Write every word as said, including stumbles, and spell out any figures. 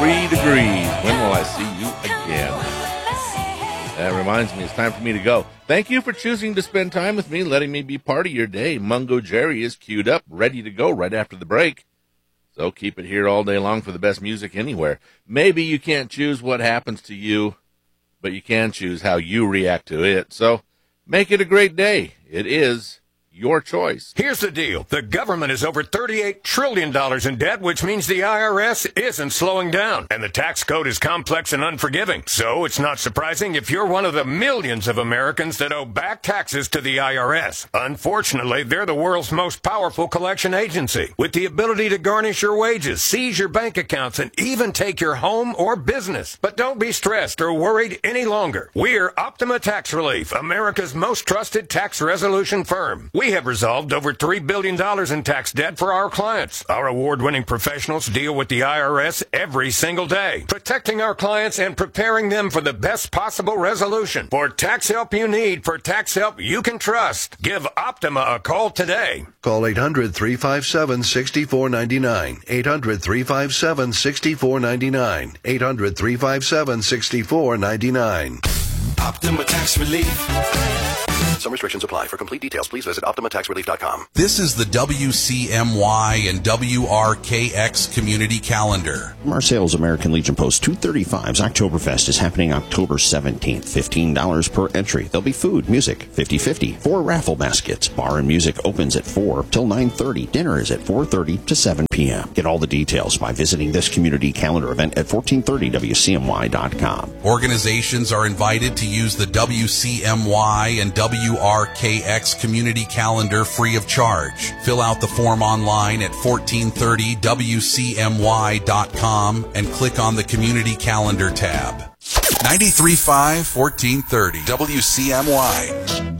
three degrees. When will I see you again? That reminds me, it's time for me to go. Thank you for choosing to spend time with me, letting me be part of your day. Mungo Jerry is queued up, ready to go right after the break. So keep it here all day long for the best music anywhere. Maybe you can't choose what happens to you, but you can choose how you react to it. So make it a great day. It is your choice. Here's the deal. The government is over thirty-eight trillion dollars in debt, which means the I R S isn't slowing down. And the tax code is complex and unforgiving. So it's not surprising if you're one of the millions of Americans that owe back taxes to the I R S. Unfortunately, they're the world's most powerful collection agency, with the ability to garnish your wages, seize your bank accounts, and even take your home or business. But don't be stressed or worried any longer. We're Optima Tax Relief, America's most trusted tax resolution firm. We We have resolved over three billion dollars in tax debt for our clients. Our award-winning professionals deal with the I R S every single day, protecting our clients and preparing them for the best possible resolution. For tax help you need, for tax help you can trust, give Optima a call today. Call eight hundred, three five seven, six four nine nine. eight hundred, three five seven, six four nine nine. eight hundred, three five seven, six four nine nine. Optima Tax Relief. Some restrictions apply. For complete details, please visit optima tax relief dot com. This is the W C M Y and W R K X Community Calendar. Marseille's American Legion Post two thirty-five's Oktoberfest is happening October seventeenth. fifteen dollars per entry. There'll be food, music, fifty-fifty, four raffle baskets. Bar and music opens at four till nine thirty. Dinner is at four thirty to seven p.m. Get all the details by visiting this community calendar event at fourteen thirty W C M Y dot com. Organizations are invited to use the W C M Y and W R K X Community Calendar free of charge. Fill out the form online at fourteen thirty W C M Y dot com and click on the Community Calendar tab. ninety-three point five, fourteen thirty W C M Y.